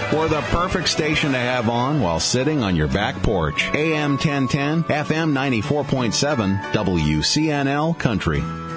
We're the perfect station to have on while sitting on your back porch. AM 1010, FM 94.7, WCNL Country.